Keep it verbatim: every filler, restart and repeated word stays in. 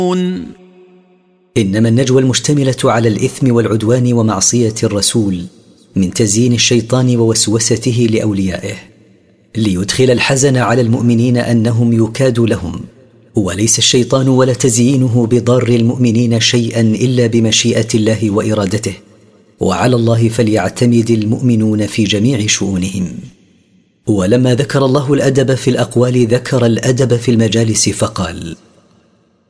إنما النجوى المشتملة على الإثم والعدوان ومعصية الرسول من تزيين الشيطان ووسوسته لأوليائه ليدخل الحزن على المؤمنين أنهم يكاد لهم، وليس الشيطان ولا تزيينه بضار المؤمنين شيئا إلا بمشيئة الله وإرادته، وعلى الله فليعتمد المؤمنون في جميع شؤونهم. ولما ذكر الله الأدب في الأقوال ذكر الأدب في المجالس فقال: